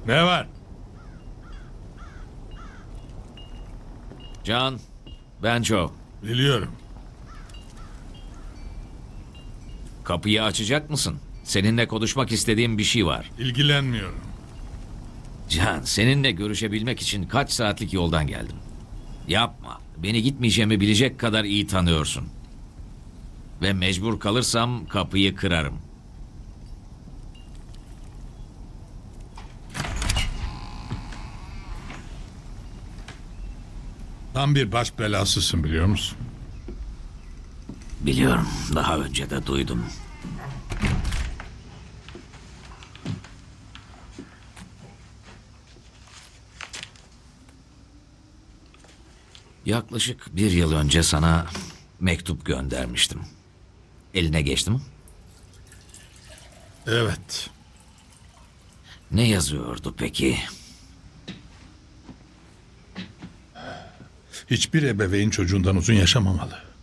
Ne var? Can, ben Joe. Biliyorum. Kapıyı açacak mısın? Seninle konuşmak istediğim bir şey var. İlgilenmiyorum. Can, seninle görüşebilmek için kaç saatlik yoldan geldim. Yapma. Beni gitmeyeceğimi bilecek kadar iyi tanıyorsun. Ve mecbur kalırsam kapıyı kırarım. Tam bir baş belasısın biliyor musun? Biliyorum, daha önce de duydum. Yaklaşık 1 yıl önce sana mektup göndermiştim. Eline geçti mi? Evet. Ne yazıyordu peki? Hiçbir ebeveyn çocuğundan uzun yaşamamalı.